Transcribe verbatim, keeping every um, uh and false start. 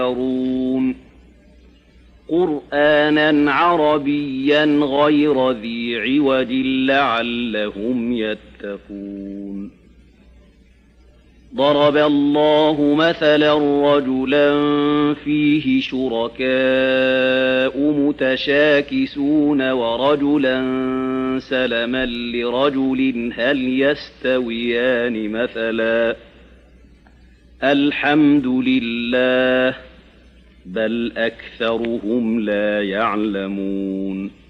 يَسْخَرُونَ قُرْآنًا عَرَبِيًّا غَيْرَ ذِي عِوَجٍ لَّعَلَّهُمْ يَتَّقُونَ ضَرَبَ اللَّهُ مَثَلًا رَّجُلًا فِيهِ شُرَكَاءُ مُتَشَاكِسُونَ وَرَجُلًا سَلَمًا لِّرَجُلٍ هَلْ يَسْتَوِيَانِ مَثَلًا ۚ الْحَمْدُ لِلَّهِ ۚ بَلْ أَكْثَرُهُمْ لَا يَعْلَمُونَ